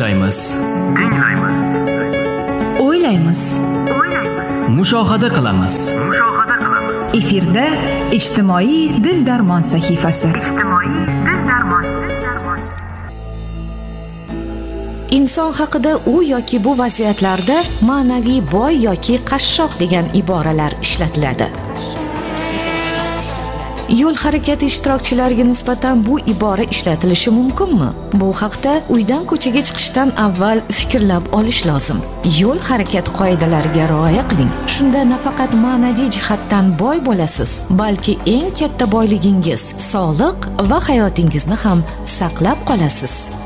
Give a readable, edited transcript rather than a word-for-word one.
tinglaymiz, o'ylaymiz, mushohada qilamiz. efirda ijtimoiy dil darmon sahifasi. Inson haqida u yoki bu vaziyatlarda ma'naviy boy yoki qashshoq degan iboralar ishlatiladi. Yo'l harakati ishtirokchilariga nisbatan bu ibora ishlatilishi mumkinmi? Bu haqda uydan ko'chaga chiqishdan avval fikrlab olish lozim. Yo'l harakati qoidalariga rioya qiling. Shunda nafaqat ma'naviy jihatdan boy bo'lasiz, balki eng katta boyligingiz sog'liq va hayotingizni ham saqlab qolasiz.